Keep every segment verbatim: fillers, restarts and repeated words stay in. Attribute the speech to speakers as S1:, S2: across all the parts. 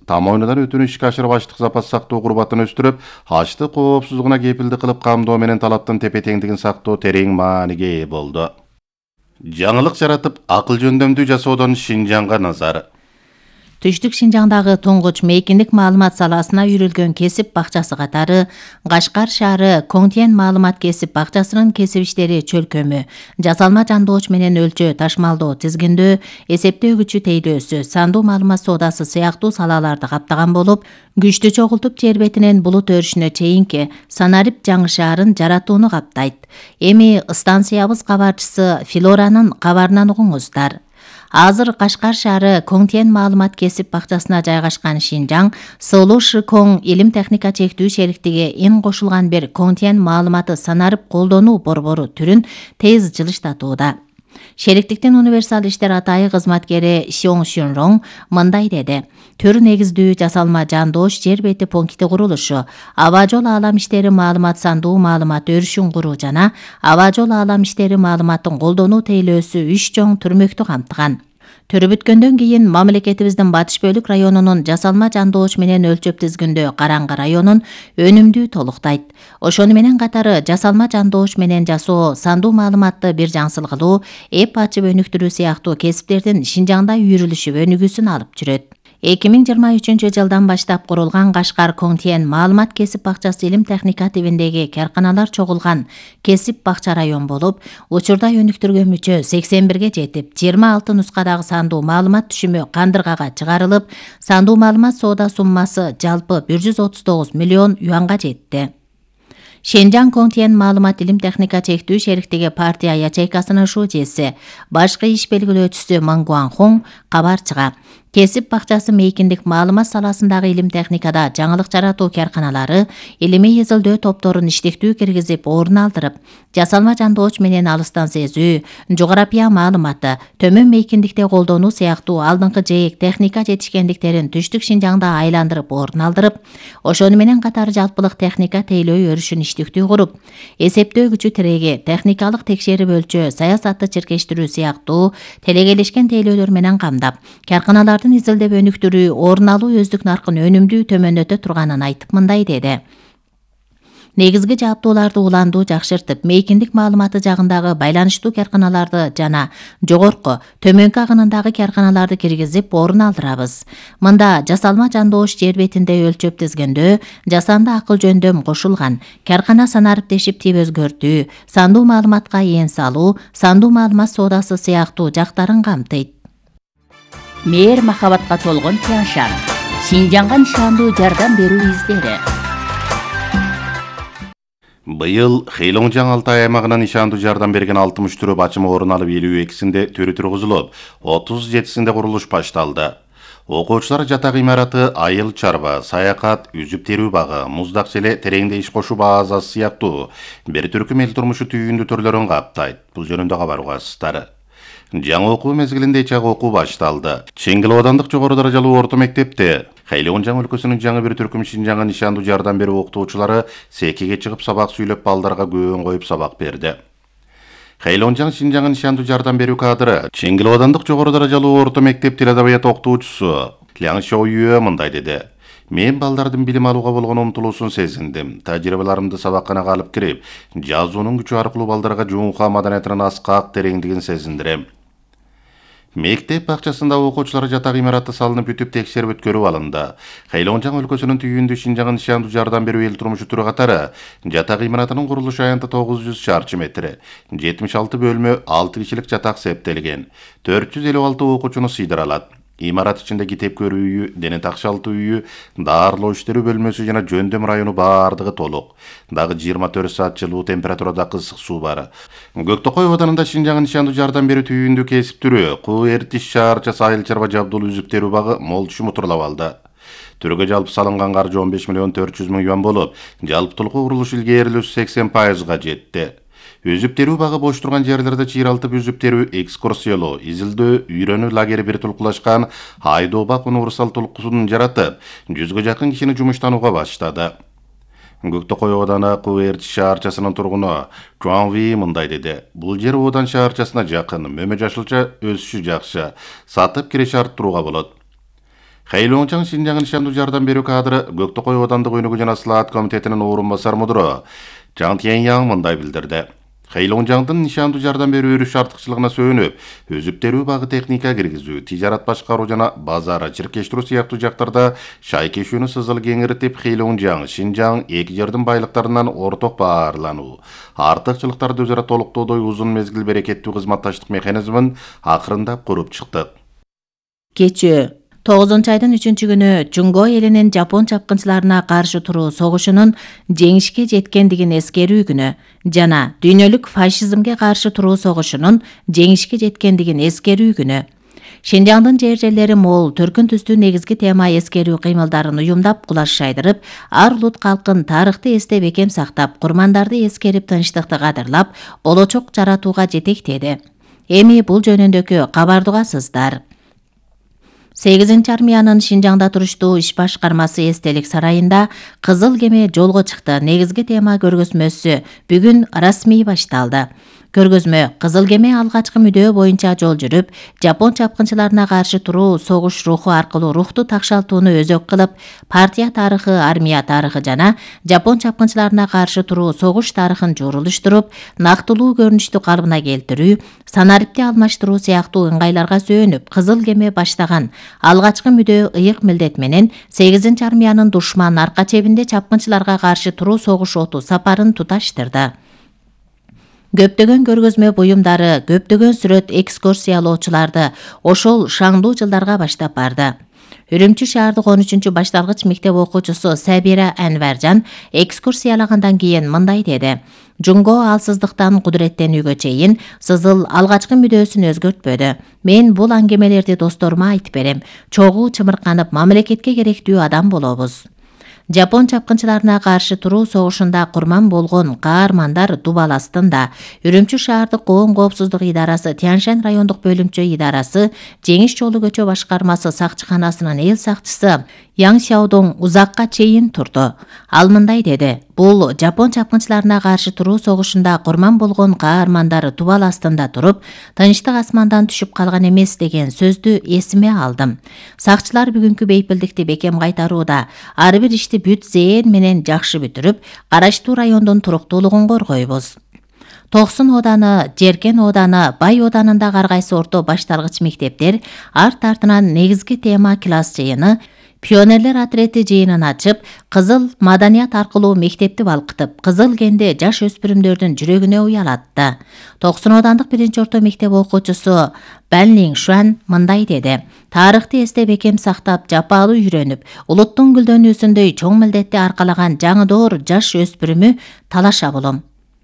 S1: там ойнудан өтүүнү ишке ашырып аштык запас сактоо курбатын өстүрүп, аштык коопсуздугуна кепилдик кылып камдоо менен талаптын тепе-теңдигин сактоо терең мааниге ээ болду. Жаңылык жаратып, акыл жөндөмдүү жасоодон Шинжаңга назар.
S2: Түштүк Шинжаңдагы туңгуч мейкиндик маалымат саласына үйрүлгөн кесип бакчасы катары Кашкар шаары Коңтен маалымат кесип бакчасынын кесип иштери чөлкөмү, жасалма жандооч менен өлчөө ташмалдоо тизгиндөө, эсептөөгүчү тейлөөсү, сандуу маалымат соодасы сыяктуу салаларды каптаган болуп, күчтү чогултуп жер бетинен булут өрүшүнө чейинки Санарип жаңы шаарын жаратууну каптайт. Эми станциябыз кабарчысы Филоранын кабарынан угуңуздар. Азыр Кашкар шаары Коңтен маалымат кесип бакчасына жайгашкан Шинжаң Сылуу Коң илим техника чектүү шериктиги ин кошулган бир Коңтен маалыматы санарып колдонуу борбору түрүн тез жылыштатууда. Шериктиктин универсал иштер атайы кызматкери Шиоң Шүнроң мындай деди. Төр негиздүү жасалма жандооч жер бети пункти курулушу, аба жол аалам иштери маалымат сандуу маалымат өрүшүн куруу жана аба жол аалам иштери маалыматын колдонуу тейлөөсү үч чоң түрмөктү камтыган. Төрү бүткөндөн кийин мамлекетибиздин батыш бөлүк районунун жасалма жандооч менен өлчөп тизгиндөө Караңгы районун өнүмдүү толуктайт. Ошону менен катары жасалма жандооч менен жасоо, сандуу маалыматты бир жаңсылгылуу, эп ачып өнүктүрүү сыяктуу кесиптердин Шинжаңда үйрүлүшүп өнүгүүсүн алып жүрөт. эки миң жыйырма үчүнчү жылдан баштап курулган Кашкар Коңтен маалымат кесип бакчасы илим техника тибиндеги карканалар чогулган кесип бакча район болуп, учурда өнүктүргөн мүчө сексен бирге жетип, жыйырма алты нускадагы сандуу маалымат түшүмү кандыргага чыгарылып, сандуу маалымат соода суммасы жалпы бир жүз отуз тогуз миллион юанга жетти. Шинжаң Коңтен маалымат илим техника чектүү шериктиги партия ячейкасынын шужеси, башкы иш белгилөөчүсү Мангуан Хоң кабарчыга кесип бакчасы мейкиндик маалымат саласындагы илим техникада жаңылык жаратуу карканалары илимий изилдөө топторун иштиктүү киргизип орун алдырып, жасалма жандооч менен алыстан сезүү, жогорапия маалыматы, төмөн мейкиндикте колдонуу сыяктуу алдыңкы жээк техника жетишкендиктерин Түштүк Шинжаңда айландырып орун алдырып, ошону менен катары жалпылык техника тейлөө өрүшүн иштиктүү куруп, эсептөөгүчү тиреги, техникалык текшерип өлчөө, саясатты чиркештирүү сыяктуу телегелешкен тейлөөлөр менен камдап, карканалар изилдеп өнүктүрүү, орун алуу өздүк наркын өнүмдүү төмөндөтө турганын айтып мындай деди. Негизги жааптууларды уландуу жакшыртып, мейкиндик маалыматы жагындагы байланыштуу карканаларды жана жогорку, төмөнкү агынындагы карканаларды киргизип орун алдырабыз. Мында жасалма жандооч жер бетинде өлчөп тизгендөө, жасанды акыл жөндөм кошулган, каркана санарып тешип тип өзгөртүү, сандуу маалыматка эн салуу, сандуу маалымат соодасы сыяктуу жактарын камтыйт. Мээр махабатка толгон Тяншан, Шинжаңга нышандуу жардам берүү издери.
S1: Быйыл Хэйлоңжаң Алтай аймагынан нышандуу жардам берген алтымыш түрө бачымы орун алып, элүү экисинде төрү тургузулуп, отуз жетисинде курулуш башталды. Окуучулар жатак имараты, айыл чарба, саякат, үзүп терүү багы, муздак желе, тереңде иш кошуу базасы сыяктуу бир түркүм эл турмушу түйүндүү төрлөрүн каптайт. Бул жөнүндө кабар угасыздар. Жаңы окуу мезгилинде чагы окуу башталды. Чеңгил аудандык жогору даражалуу орто мектепте Хэйлоңжаң өлкөсүнүн жаңы бир түркүм Шинжаңга нышандуу жардам берүү окутуучулары секеге чыгып сабак сүйлөп, балдарга көөн коюп сабак берди. Хэйлоңжаң Шинжаңга нышандуу жардам берүү кадры Чеңгил аудандык жогору даражалуу орто мектеп тил адабият окутуучусу Ляң Шоуюэ мындай деди. Мен балдардын билим алууга болгон умтулуусун сезиндим. Тажрыйбаларымды сабакканага алып кирип, жазуунун күчү аркылуу балдарга жуунка маданиятынын аскак тереңдигин сезиндирем. Мектеп бакчасында окуучулар жатак имараты салынып бүтүп текшерип өткөрүп алынды. Хэйлоңжаң өлкөсүнүн түйүндүү Шинжаңга нышандуу жардам берүү эл турмушу түрү катары жатак имаратынын курулуш аянты тогуз жүз чарчы метр, жетимиш алты бөлмө, алты кишилик жатак септелген. төрт жүз элүү алты окуучуну сыйдыра алат. Имарат ичинде китеп көрүү үйү, дене такшалтуу үйү, даарылоо иштери бөлмөсү жана жөндөм району баардыгы толук. Дагы жыйырма төрт саат жылуу температурада ысык суу бар. Көктөкөй абаданында Шинжаңга нышандуу жардам берүү түйүндүү кесип түрү, Куу Эртиш шаарчасы айыл чарба жабдуулуу үзүп терүү багы мол түшүм утурлап алды. Түргө жалпы салынган каржы он беш миллион төрт жүз миң юан болуп, жалпылык курулуш илгээрилүүсү сексен пайызга жетти. Үзүп терүү багы бош турган жерлерде чыйралтып үзүп терүү, экскурсиялоо, изилдөө, үйрөнүү лагери бир тулкулашкан Айдообак универсал толкусун жаратып, жүзгө жакын кишини жумуштанууга баштады. Көктөкөй ооданы Куу Эртиш шаарчасынын тургуну Чуан Ви мындай деди. Бул жер оодан шаарчасына жакын, мөмө жашылча өсүшү жакшы, сатып киреше арттырууга болот. Хэйлоңчаң Шинжаң нишандуу жардам берүү кадры Көктөкөй оодандык өнүгүү жана слаат комитетинин орун басар мудуру Жан Тяньяң мындай билдирди. Хэйлоңчаңдын нишандуу жардам берүү өрүш артыкчылыгына сөөнүп, өзүптөрүү багы техника киргизүү, тижарат башкаруу жана базар чиркештирүү сыяктуу жактарда шайкешүүнү сызыл кеңиртип, Хэйлоңчаң, Шинжаң эки жердин байлыктарынан орток баарлануу, артыкчылыктарды өзара толуктоодой узун мезгил берекеттүү кызматташтык механизмин акырындап куруп чыктык.
S2: Кечүү тогузунчу айдын үчүнчү күнү Жунго элинин Жапон чапкынчыларына каршы туруу согушунун жеңишке жеткендигин эскерүү күнү жана дүйнөлүк фашизмге каршы туруу согушунун жеңишке жеткендигин эскерүү күнү. Шинжаңдын жер жерлери мол, төркүн түстүү негизги тема эскерүү кыймылдарын уюмдап, кулаш шайдырып, ар улут калктын тарыхты эсте бекем сактап, курмандарды эскерип, тынчтыкты кадырлап, болочок жаратууга жетектеди. Эми бул жөнүндөгү кабарды угасыздар. сегизинчи армиянын Шинжаңда туруштуу иш башкармасы эстелик сарайында Кызыл кеме жолго чыкты. Негизги тема көргөзмөсү бүгүн расмий башталды. Көргөзмө Кызыл кеме алгачкы мүдөө боюнча жол жүрүп, Жапон чапкынчыларына каршы туруу согуш руху аркылуу рухту такшалтууну өзөк кылып, партия тарыхы, армия тарыхы жана Жапон чапкынчыларына каршы туруу согуш тарыхын журулуштуруп, нактылуу көрүнүштү калыбына келтирүү, санарипти алмаштыруу сыяктуу ыңгайларга сөөнүп, Кызыл кеме баштаган алгачкы мүдөө ыйык милдет менен сегизинчи армиянын душман арка чебинде чапкынчыларга каршы туруу согуш оту сапарын туташтырды. Көптөгөн көргөзмө буюмдары, көптөгөн сүрөт экскурсиялоочуларды ошол шаңдуу жылдарга баштап барды. Үрүмчү шаардык он үчүнчү башталгыч мектеп окуучусу Сабира Анваржан экскурсиялагандан кийин мындай деди. Жунго алсыздыктан кудуреттенүүгө чейин сызыл алгачкы мүдөөсүн өзгөртпөдү. Мен бул аңгемелерди досторума айтып берем. Чогуу чымырканып, мамлекетке керектүү адам болобуз. Жапон чапкынчыларына каршы туруу согушунда курман болгон каармандар дубал астында. Үрүмчү шаардык коом коопсуздук идарасы, Тяньшань райондук бөлүмчө идарасы, Жеңиш жолу көчө башкармасы сакчыканасынын эл сакчысы Яң Сяодоң узакка чейин турду. Ал мындай деди. Бул Жапон чапкынчыларына каршы туруу согушунда курман болгон каармандар дубал астында туруп, тынчтык асмандан түшүп калган эмес деген сөздү эсиме алдым. Сакчылар бүгүнкү бейпилдикти бекем кайтарууда, ар бир ишти бүт зээн менен жакшы бүтүрүп, караштуу райондун туруктуулугун коргойбуз. Токсон ооданы, Жеркен ооданы, Бай оодарында ар кайсы орто башталгыч мектептер арт артынан негизги тема класс жыйыны, пионерлер отрети жыйынын ачып, кызыл маданият аркылуу мектепти балкытып, кызыл кенде жаш өспүрүмдөрдүн жүрөгүнө уялатты. Токсон оодандык биринчи орто мектеп окуучусу Банлин Шуан мындай деди. Тарыхты эсте бекем сактап, жапалуу үйрөнүп, улуттун гүлдөнүүсүндөй чоң милдетти аркалаган жаңы жаш өспүрүмү Талаша болом.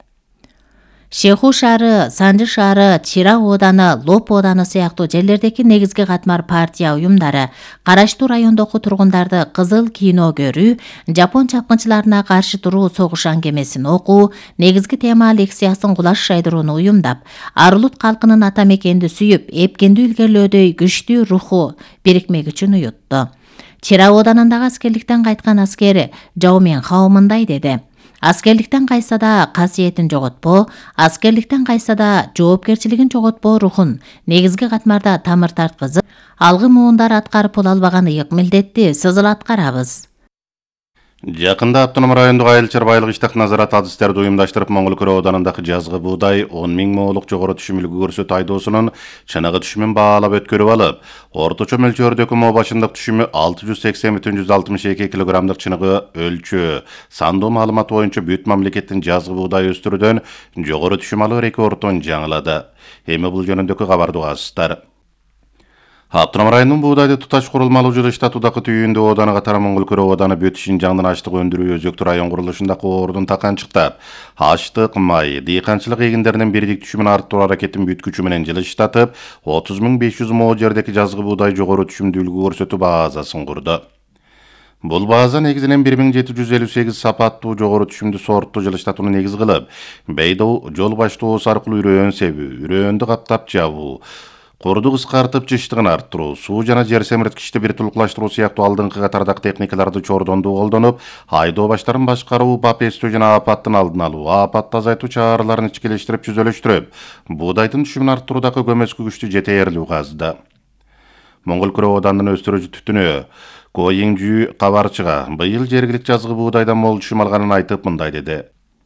S2: Шеху шаары, Санжы шаары, Чира ооданы, Лоп ооданы сыяктуу жерлердеги негизги катмар партия уюмдары караштуу райондогу тургундарды кызыл кино көрүү, Жапон чапкынчыларына каршы туруу согуш аңгемесин окуу, негизги тема лекциясын кулаш шайдырууну уюмдап, ар улут калкынын ата мекенди сүйүп, эпкендүү илгерлөөдөй күчтүү руху бирикме күчүн уютту. Чира оодарындагы аскерликтен кайткан аскери Жау Мен Хао мындай деди. Аскерликтен кайса да касиетин жоготпо, аскерликтен кайса да жоопкерчилигин жоготпо рухун негизги катмарда тамыр тарткызып, алгы муундар аткарып боло албаган ыйык милдетти сызыл аткарабыз.
S1: Жакында Автоном райондук айыл чарбайлык иштак назарат адистерди уюмдаштырып, Моңголкөл оодарындагы жазгы буудай он миң моолук жогору түшүмүлгү көрсөт айдоосунун чыныгы түшүмүн баалап өткөрүп алып, орточо мөлчөрдөгү моо башындык түшүмү алты жүз сексен бүтүн жүз алтымыш эки килограммдык чыныгы өлчөө сандуу маалымат боюнча бүт мамлекеттин жазгы буудай өстүрүүдөн жогору түшүм алуу рекордун жаңылады. Эми бул жөнүндөгү кабарды угасыздар. Автоном районунун буудайды туташ курулмалуу жылыштатуудагы түйүндө ооданы катары Моңголкөл ооданы бүт Шинжаңдын аштык өндүрүү өзөктүү район курулушундагы ордун таканчыктап, аштык, май, дыйканчылык эгиндеринин бирдик түшүмүн арттыруу аракетин бүт күчү менен жылыштатып, отуз миң беш жүз moo жердеги жазгы буудай жогору түшүмдүүлүгү көрсөтүү базасын курду. Бул база негизинен бир миң жети жүз элүү сегиз сапаттуу жогору түшүмдүү сортту жылыштатууну негиз кылып, бейдоо жол баштоо аркылуу үрөөн себүү, үрөөндү каптап жабуу, корду кыскартып жыштыгын арттыруу, суу жана жер семирткичти бир тулуклаштыруу сыяктуу алдыңкы катардагы техникаларды чордондуу колдонуп, айдоо баштарын башкаруу, бап эстөө жана апаттын алдын алуу, апатты азайтуу чараларын ичкилештирип жүзөлөштүрүп, буудайдын түшүмүн арттыруудагы көмөскү күчтү жетээрлүү казды. Моңгол күрө оданын өстүрүүчү түтүнү Коиңжүү кабарчыга быйыл жергилик жазгы буудайдан мол түшүм алганын айтып мындай деди.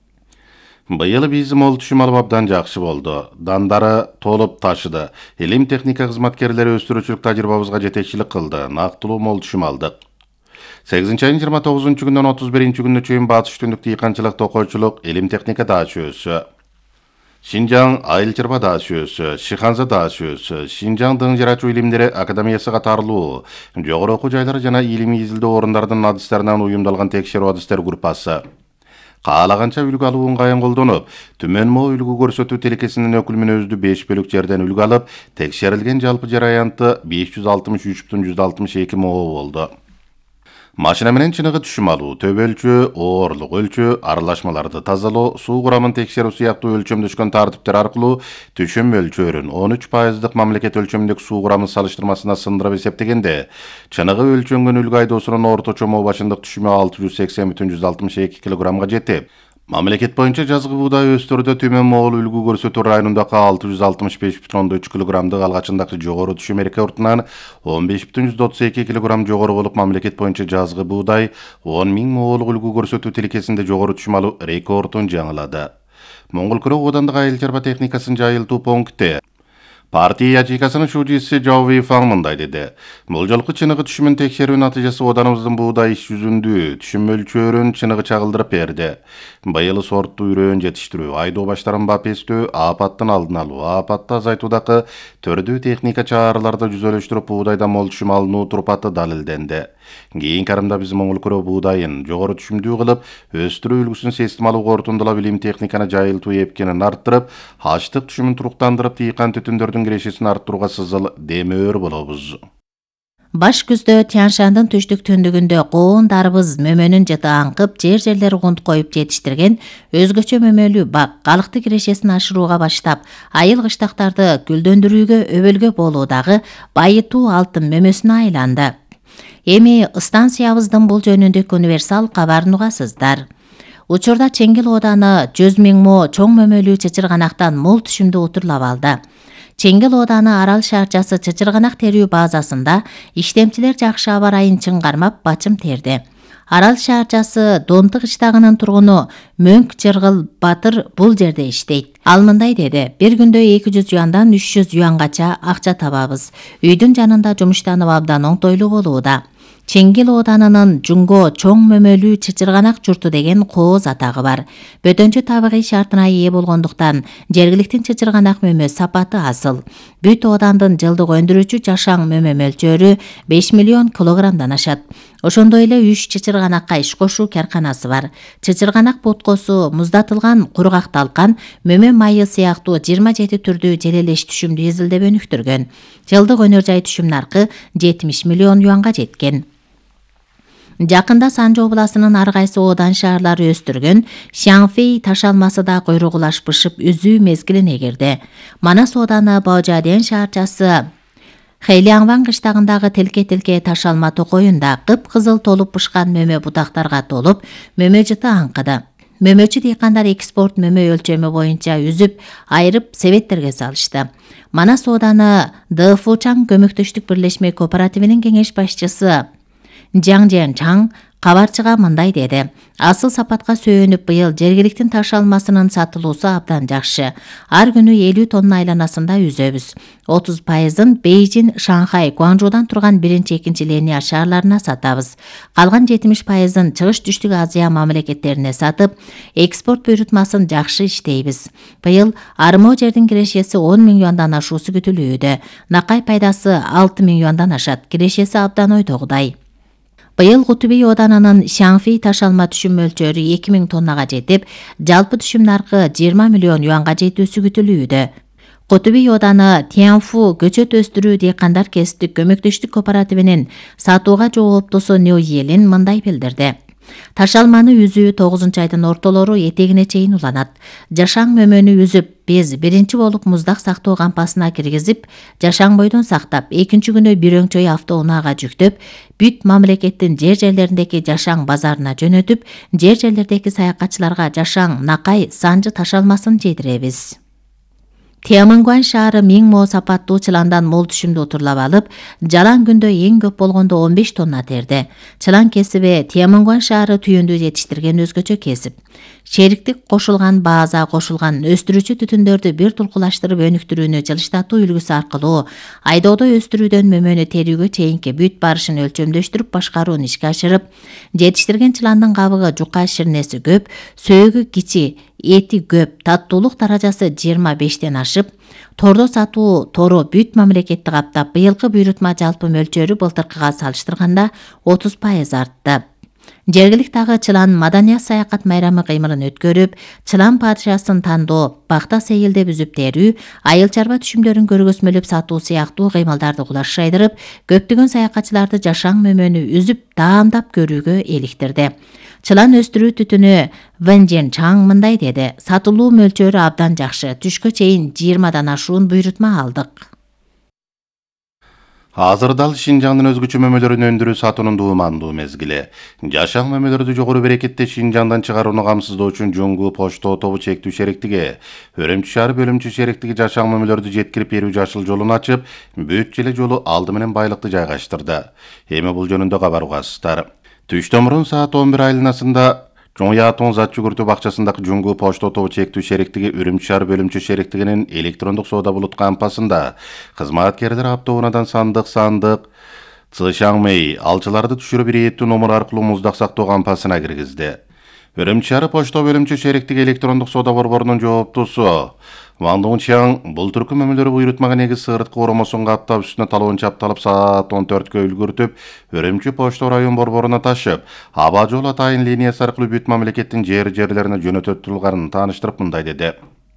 S1: Быйыл биз мол түшүм алып абдан жакшы болду. Дандары толуп ташыды. Илим техника кызматкерлери өстүрүүчүлүк тажрыйбабызга жетекчилик кылды. Нактылуу мол түшүм алдык. сегизинчи айдын жыйырма тогузунчу күнүнөн отуз биринчи күнүнө чейин батыш түндүк дыйканчылык, токойчулук, илим техника дааш өсү. Шинжаң айыл-чарба дааш өсү, Шиханза дааш өсү, Шинжаң дың жарачуу илимдери академиясы катарлуу, жогору окуу жайлары жана илимий изилдөө орундардын адистеринен уюмдалган текшерүү адистер группасы. Каалаганча үлгү алуу ыңгайын колдонуп, Түмөн мо үлгү көрсөтүү телекесинин өкүлүмүн өзү беш бөлүк жерден үлгү алып, текшерилген жалпы жер аянты беш жүз алтымыш үч бүтүн жүз алтымыш эки мо болду. Машина менен чыныгы түшүм алуу, төбө өлчөө, оорлук өлчөө, аралашмаларды тазалоо, суу курамын текшерүү сыяктуу өлчөмдөшкөн тартиптер аркылуу түшүм мөлчөрүн он үч пайыздык мамлекет өлчөмүндөгү суу курамын салыштырмасына сындырып эсептегенде, чыныгы өлчөнгөн үлгү айдоосунун орточо мо башындык түшүмү алты жүз сексен бүтүн жүз алтымыш эки килограммга жетип, мамлекет боюнча жазгы буудай өстөрдө Түмөн Моол үлгү көрсөтүү районундагы алты жүз алтымыш беш бүтүн ондон үч килограммдык алгачындагы жогору түшүм рекордунан он беш бүтүн жүз отуз эки килограмм жогору болуп, мамлекет боюнча жазгы буудай он миң моолук үлгү көрсөтүү тилкесинде жогору түшүм алуу рекордун жаңылады. Моңгол күрө оодандык айыл-чарба техникасын жайылтуу пункти партия ячейкасынын шужиси Жауви Фаң мындай деди. Бул жолку чыныгы түшүмүн текшерүү натыйжасы оданыбыздын буудай иш жүзүндүү түшүм мөлчөрүн чыныгы чагылдырып берди. Быйыл сорттуу үрөөн жетиштирүү, айдоо баштарын бапестөө, апаттын алдын алуу, апатты азайтуудагы төрдүү техника чараларды жүзөлөштүрүп, буудайдан мол түшүм алынуу турпаты далилденди. Кийинки арымда биз Моңгол күрө буудайын жогору түшүмдүү кылып, өстүрүү үлгүсүн системалуу кортундулап, илим техниканы жайылтуу эпкенин арттырып, аштык түшүмүн туруктандырып, дыйкан түтүндөрдүн кирешесин арттырууга сызыл демөөр болобуз.
S2: Баш күздө Тянь-Шандын түштүк түндүгүндө коон дарбыз мөмөнүн жыты аңкып, жер-жерлер кунт коюп жетиштирген өзгөчө мөмөлүү бак калыкты кирешесин ашырууга баштап, айыл кыштактарды гүлдөндүрүүгө өбөлгө болуудагы байытуу алтын мөмөсүнө айланды. Эми станциябыздын бул жөнүндөгү универсал кабарын угасыздар. Учурда Чеңгел ооданы жүз миң мо чоң мөмөлүү чычырганактан мол түшүмдү утурлап алды. Чеңгел ооданы Арал шаарчасы чычырганак терүү базасында иштемчилер жакшы аба ырайын чыңгармап бачым терди. Арал шаарчасы Донтук кыштагынын тургуну Мөңк Жыргыл Батыр бул жерде иштейт. Ал мындай деди: бир күндө эки жүз юандан үч жүз юангача акча табабыз. Үйдүн жанында жумуштанып абдан оңтойлуу болууда. Чеңгел оодарынын Жунго чоң мөмөлүү чычырганак журту деген кооз атагы бар. Бөтөнчө табигый шартына ээ болгондуктан жергиликтин чычырганак мөмө сапаты асыл. Бүт оодандын жылдык өндүрүүчү жашаң мөмө мөлчөрү беш миллион килограммдан ашат. Ошондой эле үч чычырганакка иш кошуу карканасы бар. Чычырганак боткосу, муздатылган кургак талкан, мөмө майы сыяктуу жыйырма жети түрдүү желелеш түшүмдү изилдеп өнүктүргөн. Жылдык өнөр жай түшүм наркы жетимиш миллион юанга жеткен. Жакында Санжы областынын ар кайсы оодан шаарлары өстүргөн Шаңфей таш алмасы да койругулаш бышып үзүү мезгилине кирди. Манас ооданы Баожаден шаарчасы Хэйлиаңван кыштагындагы телке-телке таш алма токоюнда кып-кызыл толуп бышкан мөмө бутактарга толуп, мөмө жыты аңкыды. Мөмөчү дыйкандар экспорт мөмө өлчөмү боюнча үзүп, айырып себеттерге салышты. Манас ооданы Дыфучаң көмөктөштүк бирлешме кооперативинин кеңеш башчысы Жаңжен Чаң кабарчыга мындай деди: асыл сапатка сүйөнүп, быйыл жергиликтин таш алмасынын сатылуусу абдан жакшы. Ар күнү элүү тонна айланасында үзөбүз. отуз пайызын Бейжин, Шанхай, Гуанчжоудан турган биринчи, экинчи линия шаарларына сатабыз. Калган жетимиш пайызын Чыгыш Түштүк Азия мамлекеттерине сатып, экспорт буйрутмасын жакшы иштейбиз. Быйыл армоо жердин кирешеси он миң юандан ашуусу күтүлүүдө. Накай пайдасы алты миң юандан ашат. Кирешеси абдан ойдогудай. Быйыл Кутубей оодарынын Шаңфей таш алма түшүм мөлчөрү эки миң тоннага жетип, жалпы түшүм наркы жыйырма миллион юанга жетүүсү күтүлүүдө. Кутубей ооданы Тяньфу көчөт өстүрүү дыйкандар кесиптик көмөктөштүк кооперативинин сатууга жооптусу Ню Елин мындай билдирди: таш алманы үзүү тогузунчу айдын ортолору этегине чейин уланат. Жашаң мөмөнү үзүп, биз биринчи болуп муздак сактоо кампасына киргизип, жашаң бойдон сактап, экинчи күнү бир өңчөй автоунаага жүктөп, бүт мамлекеттин жер-жерлериндеги жашаң базарына жөнөтүп, жер-жерлердеги саякатчыларга жашаң, накай, санжы таш алмасын жедиребиз. Тиамангуан шаары миң мо сапаттуу чыландан мол түшүмдү отурлап алып, жалаң күндө эң көп болгондо он беш тонна терди. Чылан кесиби Тиамангуан шаары түйүндү жетиштирген өзгөчө кесип. Шериктик кошулган бааза кошулган өстүрүүчү түтүндөрдү бир тулкулаштырып өнүктүрүүнү жылыштатуу үлгүсү аркылуу айдоодо өстүрүүдөн мөмөнү терүүгө чейинки бүт барышын өлчөмдөштүрүп башкарууну ишке ашырып, жетиштирген чыландын кабыгы жука ширнеси көп, сөөгү кичи, эти көп, таттуулук даражасы жыйырма бештен ашып, тордо сатуу тору бүт мамлекетти каптап, быйылкы буйрутма жалпы мөлчөрү былтыркыга салыштырганда отуз пайыз артты. Жергиликтагы чылан маданият саякат майрамы кыймылын өткөрүп, чылан падышасын тандоо, бакта сейилдеп үзүп терүү, айыл чарба түшүмдөрүн көргөзмөлөп сатуу сыяктуу кыймылдарды кулаш жайдырып, көптөгөн саякатчыларды жашаң мөмөнү үзүп, даамдап көрүүгө эликтирди. Чылан өстүрүү түтүнү Вэнжен Чаң мындай деди: сатылуу мөлчөрү абдан жакшы, түшкө чейин жыйырмадан ашуун буйрутма алдык.
S1: Азырда ал Шинжаңдын өзгөчө мөмөлөрүн өндүрүү сатуунун дуумандуу мезгили. Жашаң мөмөлөрдү жогору берекетте Шинжаңдан чыгарууну камсыздоо үчүн Жуңгу почто тобу чектүү шериктиги, Өрөмчү шаары бөлүмчү шериктиги жашаң мөмөлөрдү жеткирип берүү жашыл жолун ачып, бүт желе жолу алды менен байлыкты жайгаштырды. Эми бул жөнүндө кабар угасыздар. Түштөн мурун саат он бир айланасында Чоң Ятон зат жүгүртүү бакчасындагы Жуңгу почто тобу чектүү шериктиги Өрөмчү шаар бөлүмчү шериктигинин электрондук соода булут кампасында кызматкерлер автоунаадан сандык-сандык Цышаңмей алчыларды түшүрүп ирэеттүү номер аркылуу муздак сактоо кампасына киргизди. Өрөмчү шаары почто бөлүмчү шериктиги электрондук соода борборунун жооптусу Ван Дунчаң бул түркү мөмөлөрү буйрутмага негиз сыгыртка оромосун каптап үстүнө талоон чапталып саат он төрткө үлгүртүп, Өрөмчү почто район борборуна ташып, аба жол атайын линиясы аркылуу бүт мамлекеттин жер-жерлерине жөнөтөтүлганын тааныштырып мындай деди: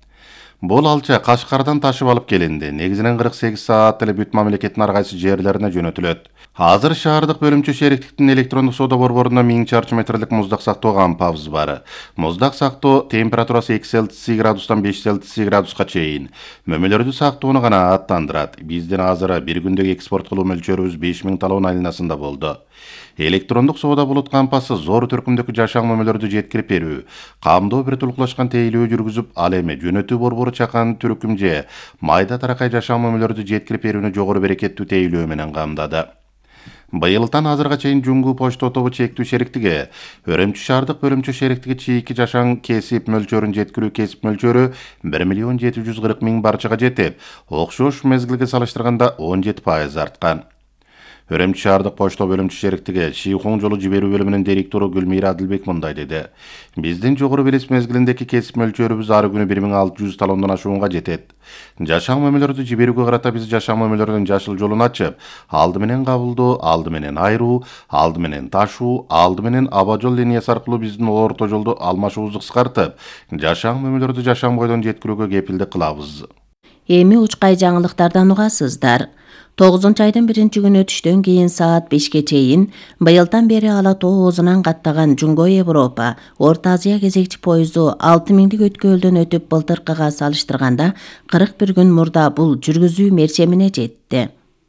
S1: Бул алча Кашкардан ташып алып келинди. Негизинен кырк сегиз саат эле бүт мамлекеттин ар кайсы жерлерине жөнөтүлөт. Азыр шаардык бөлүмчү шериктиктин электрондук соода борборунда миң чарчы метрлик муздак сактоо кампабыз бар. Муздак сактоо температурасы эки Цельсий градустан беш Цельсий градуска чейин. Мөмөлөрдү сактоону гана аттандырат. Биздин азыр бир күндөгү экспорт кылуу мөлчөрүбүз беш миң талон айланасында болду. Электрондук соода булут кампасы зор түркүмдөгү жашаң мөмөлөрдү жеткирип берүү, камдоо бир тулкулашкан тейлөө жүргүзүп, ал эми жөнөтүү борбору чакан түркүм же майда таракай жашаң мөмөлөрдү жеткирип берүүнү жогору берекеттүү тейлөө менен камдады. Быйылдан азырга чейин Жуңгу почто тобу чектүү шериктиги Өрөмчү шаардык бөлүмчү шериктиги чийки жашаң кесип мөлчөрүн жеткирүү кесип мөлчөрү бир миллион жети жүз кырк миң барчага жетип, окшош мезгилге салыштырганда он жети пайыз арткан. Өрөмчү шаардык почто бөлүмчү шериктиги Шийхоң жолу жиберүү бөлүмүнүн директору Гүлмира Адылбек мындай деди: Биздин жогору белес мезгилиндеги кесип мөлчөрүбүз ары күнү бир миң алты жүз талондон ашуунга жетет. Жашаң мөмөлөрдү жиберүүгө карата биз жашаң мөмөлөрдүн жашыл жолун ачып, алды менен кабылдоо, алды менен айруу, алды менен ташуу, алды менен аба жол линиясы аркылуу биздин орто жолду алмашуубузду кыскартып, жашаң мөмөлөрдү жашаң бойдон жеткирүүгө кепилдик кылабыз.
S2: Эми учкай жаңылыктардан угасыздар. тогузунчу айдын биринчи күнү түштөн кийин саат бешке чейин быйылдан бери Ала тоо оозунан каттаган Жуңго Европа, Орто Азия кезекчи поезду алты миңдик өткөлдөн өтүп былтыркыга салыштырганда кырк бир күн мурда бул жүргүзүү мерчемине жетти.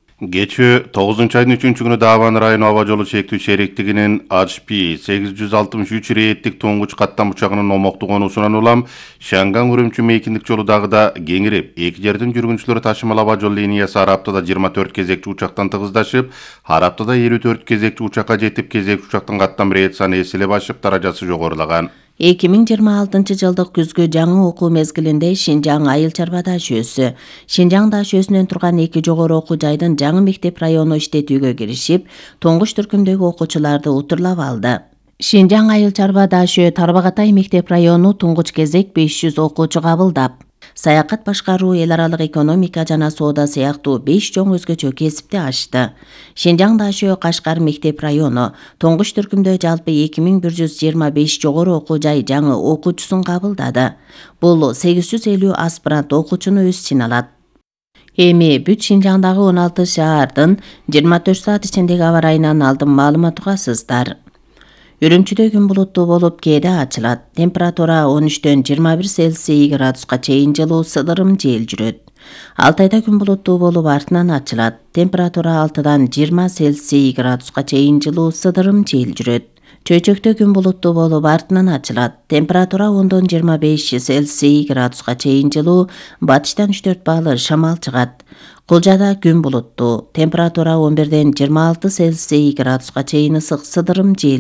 S1: Кечээ тогузунчу айдын үчүнчү күнү Даван району аба жолу чектүү шериктигинин H P сегиз жүз алтымыш үч рейттик туңгуч каттам учагынын номоктуу конуусунан улам Шанган Үрүмчү мейкиндик жолу дагыда кеңирип, эки жердин жүргүнчүлөрү ташымал аба жол линиясы ар аптада жыйырма төрт кезекчи учактан тыгыздашып, ар аптада элүү төрт кезекчи учакка жетип, кезекчи учактын каттам рейт саны эселеп ашып, даражасы жогорулаган.
S2: эки миң жыйырма алтынчы жылдык күзгү жаңы окуу мезгилинде Шинжаң айыл чарба дашөөсү, Шинжаң дашөөсүнөн турган эки жогору окуу жайдын жаңы мектеп району иштетүүгө киришип, туңгуч түркүмдөгү окуучуларды утурлап алды. Шинжаң айыл чарба дашөө Тарбагатай мектеп району туңгуч кезек беш жүз окуучу кабылдап, саякат башкаруу, эл аралык экономика жана соода сыяктуу беш чоң өзгөчө кесипти ачты. Шинжаң дашөө Кашкар мектеп району туңгуч түркүмдө жалпы эки миң бир жүз жыйырма беш жогору окуу жай жаңы окуучусун кабылдады. Бул сегиз жүз элүү аспирант окуучуну өз ичине алат. Эми бүт Шинжаңдагы он алты шаардын жыйырма төрт саат ичиндеги аба ырайынан алдын маалымат угасыздар. Үрүмчүдө күн булуттуу болуп, кээде ачылат. Температура он үчтөн жыйырма бир Цельсий градуска чейин жылуу сыдырым жел жүрөт. Алтайда күн булуттуу болуп, артынан ачылат. Температура алтыдан жыйырма Цельсий градуска чейин жылуу сыдырым жел жүрөт. Чөйчөктө күн булуттуу болуп артынан ачылат. Температура ондон жыйырма беш Цельсий градуска чейин жылуу, батыштан үч төрт баалы шамал чыгат. Кулжада күн булуттуу. Температура он бирден жыйырма алты Цельсий градуска чейин ысык сыдырым жел.